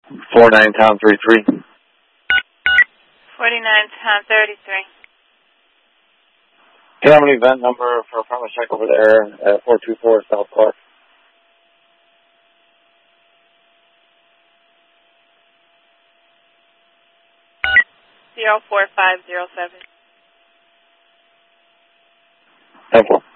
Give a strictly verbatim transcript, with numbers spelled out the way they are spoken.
four nine Tom three three. forty-nine Tom thirty-three. Can I have an event number for a promise check over there at four two four South Clark? Zero four five zero seven. ten four.